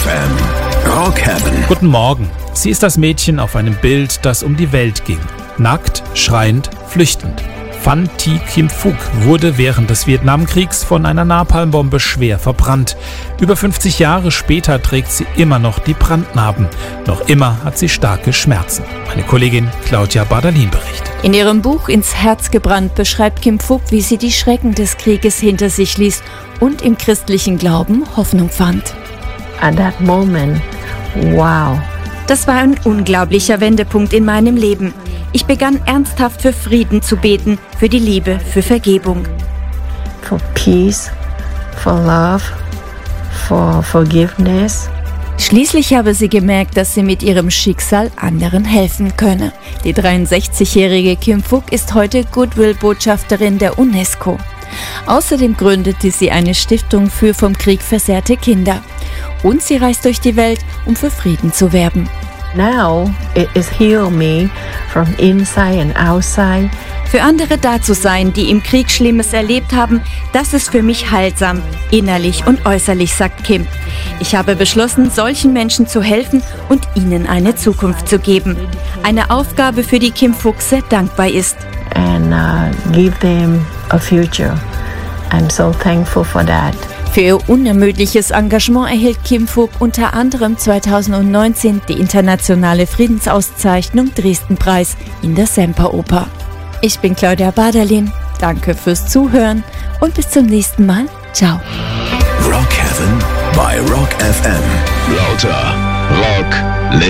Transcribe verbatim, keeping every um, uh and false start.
M. Rock Heaven. Guten Morgen. Sie ist das Mädchen auf einem Bild, das um die Welt ging. Nackt, schreiend, flüchtend. Phan Thi Kim Phuc wurde während des Vietnamkriegs von einer Napalmbombe schwer verbrannt. Über fünfzig Jahre später trägt sie immer noch die Brandnarben. Noch immer hat sie starke Schmerzen. Meine Kollegin Claudia Bardalin berichtet. In ihrem Buch Ins Herz gebrannt beschreibt Kim Phuc, wie sie die Schrecken des Krieges hinter sich ließ und im christlichen Glauben Hoffnung fand. At that moment, wow. Das war ein unglaublicher Wendepunkt in meinem Leben. Ich begann ernsthaft für Frieden zu beten, für die Liebe, für Vergebung. For peace, for love, for forgiveness. Schließlich habe sie gemerkt, dass sie mit ihrem Schicksal anderen helfen könne. Die dreiundsechzigjährige Kim Phuc ist heute Goodwill-Botschafterin der UNESCO. Außerdem gründete sie eine Stiftung für vom Krieg versehrte Kinder. Und sie reist durch die Welt, um für Frieden zu werben. Now it is heal me from inside and outside. Für andere da zu sein, die im Krieg Schlimmes erlebt haben, das ist für mich heilsam, innerlich und äußerlich, sagt Kim. Ich habe beschlossen, solchen Menschen zu helfen und ihnen eine Zukunft zu geben. Eine Aufgabe, für die Kim Phuc sehr dankbar ist. And uh, give them a future. I'm so thankful for that. Für ihr unermüdliches Engagement erhielt Kim Phuc unter anderem zweitausendneunzehn die internationale Friedensauszeichnung Dresden-Preis in der Semperoper. Ich bin Claudia Bardalin, danke fürs Zuhören und bis zum nächsten Mal. Ciao. Rock Heaven bei Rock F M. Lauter Rock